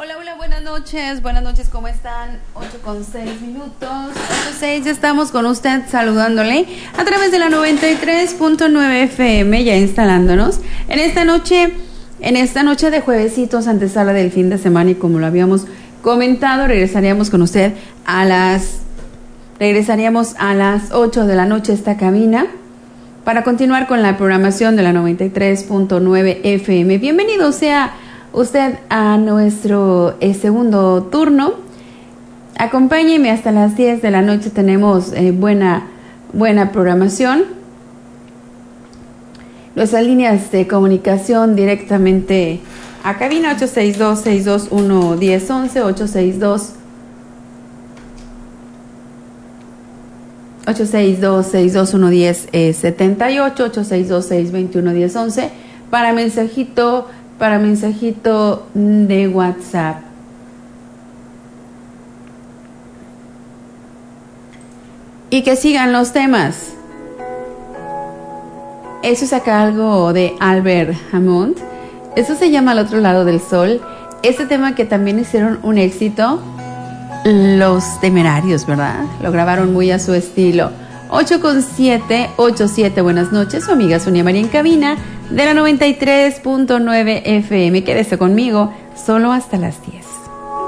Hola, hola, buenas noches, ¿cómo están? 8:06, 8:06, ya estamos con usted saludándole a través de la 93.9 FM, ya instalándonos en esta noche de juevesitos, antesala del fin de semana, y como lo habíamos comentado, regresaríamos a las 8 de la noche a esta cabina para continuar con la programación de la 93.9 FM. Bienvenido sea usted a nuestro segundo turno. Acompáñeme hasta las 10 de la noche. Tenemos buena programación. Nuestras líneas de comunicación directamente a cabina: 862-621-1011, 862-621-1078, 862-621-1011 para mensajito de WhatsApp. Y que sigan los temas. Eso es acá algo de Albert Hammond. Eso se llama Al otro lado del sol. Este tema que también hicieron un éxito Los Temerarios, ¿verdad? Lo grabaron muy a su estilo. 8:07. Buenas noches, su amiga Sonia María en cabina de la 93.9 FM. Quédese conmigo solo hasta las 10.